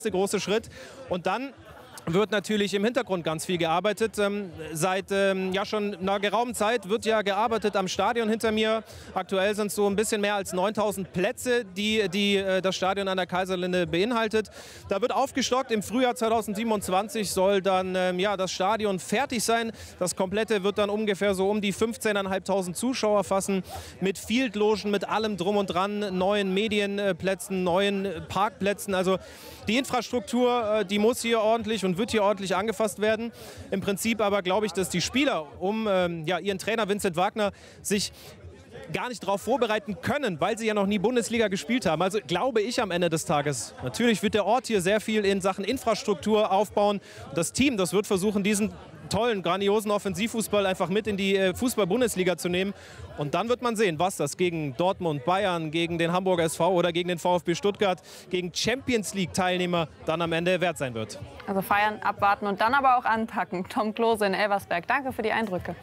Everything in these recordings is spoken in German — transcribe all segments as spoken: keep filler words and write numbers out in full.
Der große Schritt. Und dann wird natürlich im Hintergrund ganz viel gearbeitet. Ähm, seit ähm, ja schon einer geraumen Zeit wird ja gearbeitet am Stadion hinter mir. Aktuell sind es so ein bisschen mehr als neuntausend Plätze, die, die äh, das Stadion an der Kaiserlinde beinhaltet. Da wird aufgestockt. Im Frühjahr zweitausendsiebenundzwanzig soll dann ähm, ja, das Stadion fertig sein. Das komplette wird dann ungefähr so um die fünfzehntausendfünfhundert Zuschauer fassen. Mit Fieldlogen, mit allem drum und dran, neuen Medienplätzen, neuen Parkplätzen. Also die Infrastruktur, äh, die muss hier ordentlich und wird hier ordentlich angefasst werden. Im Prinzip aber glaube ich, dass die Spieler um ähm, ja, ihren Trainer Vincent Wagner sich gar nicht darauf vorbereiten können, weil sie ja noch nie Bundesliga gespielt haben. Also glaube ich am Ende des Tages. Natürlich wird der Ort hier sehr viel in Sachen Infrastruktur aufbauen. Das Team, das wird versuchen, diesen tollen, grandiosen Offensivfußball einfach mit in die äh, Fußball-Bundesliga zu nehmen. Und dann wird man sehen, was das gegen Dortmund, Bayern, gegen den Hamburger S V oder gegen den VfB Stuttgart, gegen Champions-League-Teilnehmer dann am Ende wert sein wird. Also feiern, abwarten und dann aber auch anpacken. Tom Klose in Elversberg, danke für die Eindrücke.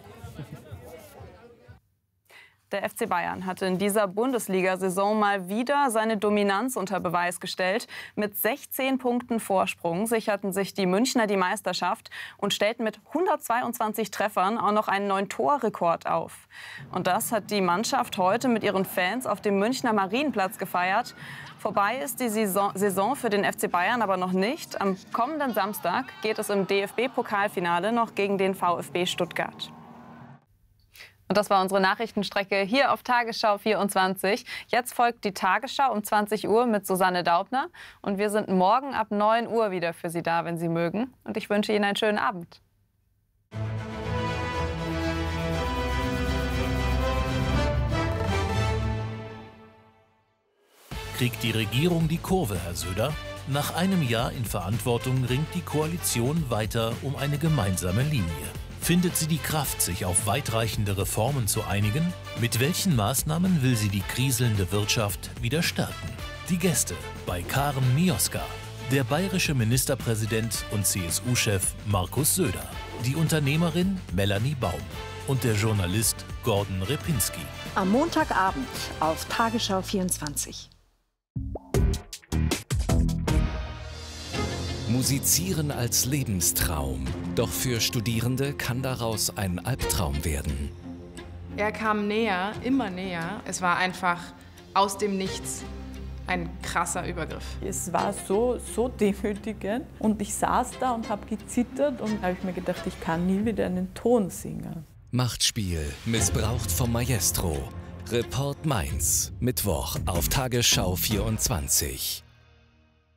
Der F C Bayern hatte in dieser Bundesliga-Saison mal wieder seine Dominanz unter Beweis gestellt. Mit sechzehn Punkten Vorsprung sicherten sich die Münchner die Meisterschaft und stellten mit hundertzweiundzwanzig Treffern auch noch einen neuen Torrekord auf. Und das hat die Mannschaft heute mit ihren Fans auf dem Münchner Marienplatz gefeiert. Vorbei ist die Saison für den F C Bayern aber noch nicht. Am kommenden Samstag geht es im D F B-Pokalfinale noch gegen den VfB Stuttgart. Und das war unsere Nachrichtenstrecke hier auf Tagesschau vierundzwanzig. Jetzt folgt die Tagesschau um zwanzig Uhr mit Susanne Daubner. Und wir sind morgen ab neun Uhr wieder für Sie da, wenn Sie mögen. Und ich wünsche Ihnen einen schönen Abend. Kriegt die Regierung die Kurve, Herr Söder? Nach einem Jahr in Verantwortung ringt die Koalition weiter um eine gemeinsame Linie. Findet sie die Kraft, sich auf weitreichende Reformen zu einigen? Mit welchen Maßnahmen will sie die kriselnde Wirtschaft wieder stärken? Die Gäste bei Karen Mioska, der bayerische Ministerpräsident und C S U-Chef Markus Söder, die Unternehmerin Melanie Baum und der Journalist Gordon Repinski. Am Montagabend auf Tagesschau vierundzwanzig. Musizieren als Lebenstraum. Doch für Studierende kann daraus ein Albtraum werden. Er kam näher, immer näher. Es war einfach aus dem Nichts ein krasser Übergriff. Es war so, so demütigend. Und ich saß da und habe gezittert und habe ich mir gedacht, ich kann nie wieder einen Ton singen. Machtspiel, missbraucht vom Maestro. Report Mainz, Mittwoch auf Tagesschau vierundzwanzig.